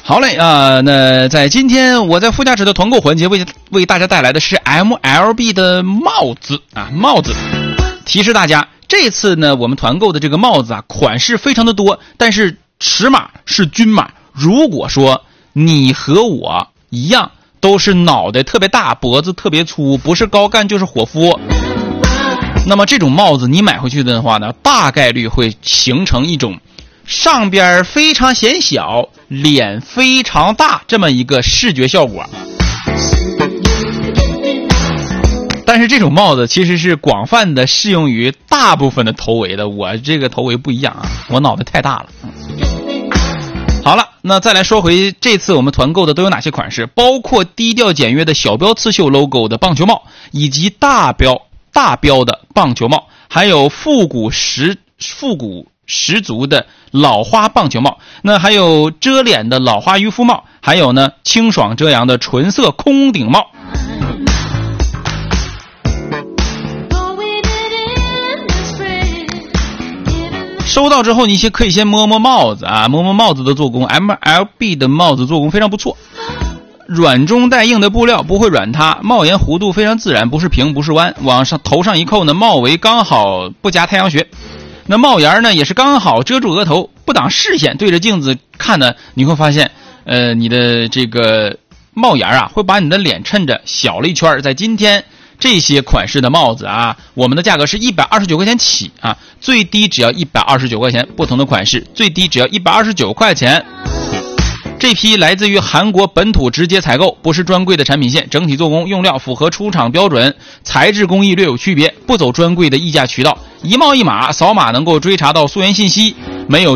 好嘞啊，那在今天我在副驾驶的团购环节为大家带来的是 MLB 的帽子啊，帽子。提示大家，这次呢我们团购的这个帽子啊，款式非常的多，但是尺码是均码。如果说你和我一样都是脑袋特别大，脖子特别粗，不是高干就是伙夫，那么这种帽子你买回去的话呢，大概率会形成一种上边非常显小，脸非常大这么一个视觉效果。但是这种帽子其实是广泛的适用于大部分的头围的，我这个头围不一样啊，我脑袋太大了。好了，那再来说回这次我们团购的都有哪些款式，包括低调简约的小标刺绣 logo 的棒球帽，以及大标的棒球帽，还有复古十足的老花棒球帽，那还有遮脸的老花渔夫帽，还有呢清爽遮阳的纯色空顶帽。收到之后你可以先摸摸帽子啊，摸摸帽子的做工。 MLB 的帽子做工非常不错，软中带硬的布料，不会软塌，帽檐弧度非常自然，不是平不是弯，往上头上一扣呢，帽围刚好不夹太阳穴，那帽檐呢也是刚好遮住额头，不挡视线。对着镜子看呢，你会发现你的这个帽檐啊会把你的脸衬着小了一圈。在今天这些款式的帽子啊，我们的价格是129块钱起啊，最低只要129块钱，不同的款式最低只要129块钱。这批来自于韩国本土直接采购，不是专柜的产品线，整体做工用料符合出厂标准，材质工艺略有区别，不走专柜的议价渠道，一帽一码，扫码能够追查到溯源信息，没有